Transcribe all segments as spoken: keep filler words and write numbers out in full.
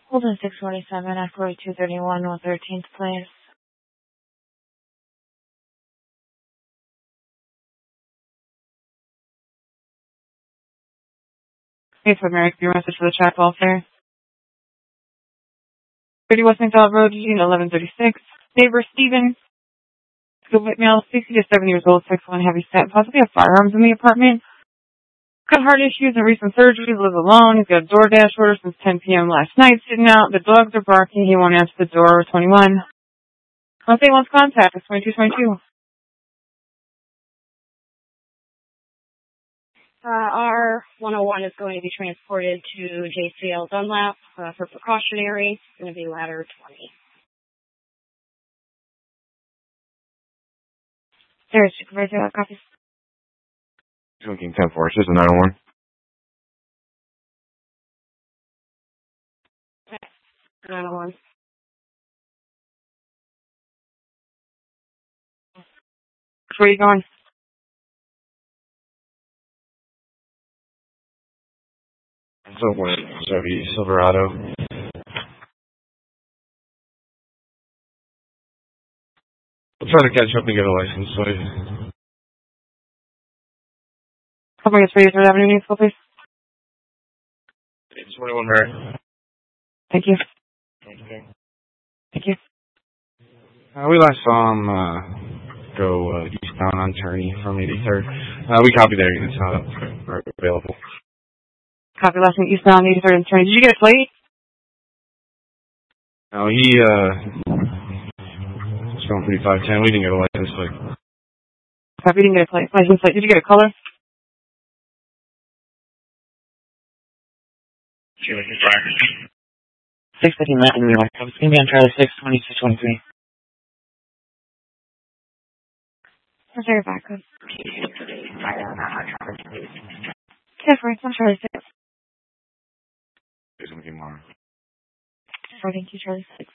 Holden six forty-seven at forty-two thirty-one North thirteenth Place. Hey, for Merrick, your message for the chat welfare. thirty West McDowell Road, Eugene, eleven thirty-six. Neighbor Stephen, good male, sixty to seventy years old, six one, heavy set, possibly have firearms in the apartment. Got heart issues and recent surgery, lives alone. He's got a DoorDash order since ten p.m. last night, sitting out. The dogs are barking. He won't answer the door. twenty-one. Once they wants contact, it's twenty-two twenty-two. Uh, R one oh one is going to be transported to J C L Dunlap uh, for precautionary. It's going to be ladder twenty. There's supervisor, uh, copies. King ten four, this is nine oh one. nine oh one. Where are you going? So what? Chevy Silverado. I'm trying to catch up and get a license plate. Couple minutes for you, third Avenue, Newsville, please. It's twenty-one Merrick. Thank you. Okay. Thank you. Uh, we last saw him uh, go uh, eastbound on Turney from eighty-third. Uh, we copied there. It's not up or available. Copy last name, eastbound, eighty-third and Turney. Did you get a plate? No, he uh, was going thirty-five ten. We didn't get a license plate. Copy, didn't get a plate. License plate. Did you get a color? six fifteen Latin New York. It's going to be on Charlie six, twenty-two twenty-three. Where's your back code? ten four, it's on Charlie six. There's going to be more. four, thank you, Charlie six.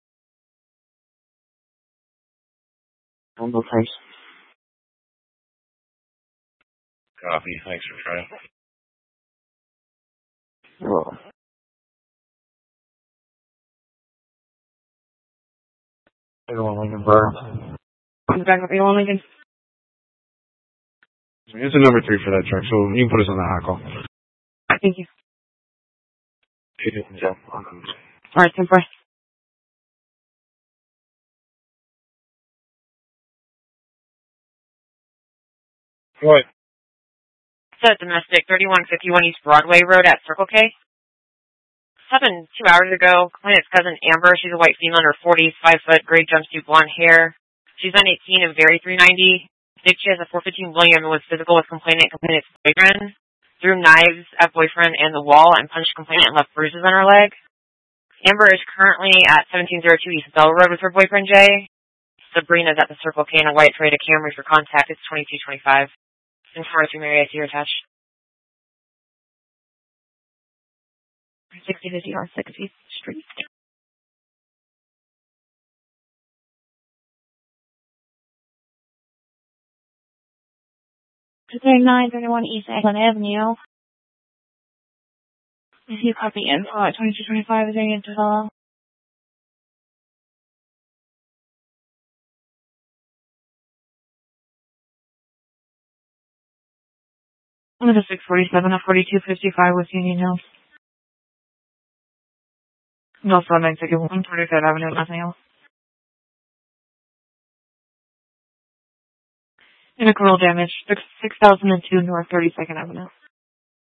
Rumble place. Copy. Thanks for trying. Whoa. Everyone Lincoln Burr. On the back of everyone, Lincoln. It's a number three for that truck, so you can put us on that hot call. Thank you. Yeah. All right, ten four. What? It's a domestic, thirty-one fifty-one East Broadway Road at Circle K. This happened two hours ago. Complainant's cousin Amber, she's a white female in her forties, five foot, gray jumpsuit, blonde hair. She's on eighteen and very three ninety. I think she has a four fifteen William and was physical with complainant, complainant's boyfriend. Threw knives at boyfriend and the wall and punched complainant and left bruises on her leg. Amber is currently at seventeen oh two East Bell Road with her boyfriend Jay. Sabrina's at the Circle K in a white Toyota Camry for contact. It's twenty-two twenty-five. And four oh two Marriott here attached. sixty fifty North sixtieth Street. two thirty-nine thirty-one East Eklund Avenue. If you copy info at twenty-two twenty-five, is there any to follow? I'm going to six forty-seven at forty-two fifty-five with Union Hills. And also on nine sixty-one, twenty-third Avenue, nothing else. And a coral damage, six thousand two North thirty-second Avenue.